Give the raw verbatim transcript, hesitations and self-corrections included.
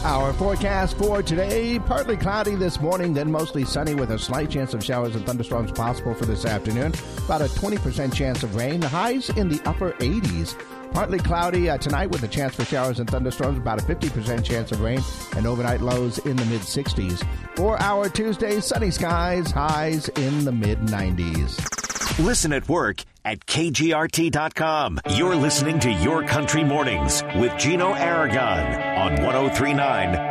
Our forecast for today, partly cloudy this morning, then mostly sunny with a slight chance of showers and thunderstorms possible for this afternoon. About a twenty percent chance of rain. The highs in the upper eighties. Partly cloudy uh, tonight with a chance for showers and thunderstorms, about a fifty percent chance of rain, and overnight lows in the mid-sixties. For our Tuesday, sunny skies, highs in the mid-nineties. Listen at work at K G R T dot com. You're listening to Your Country Mornings with Gino Aragon on one oh three point nine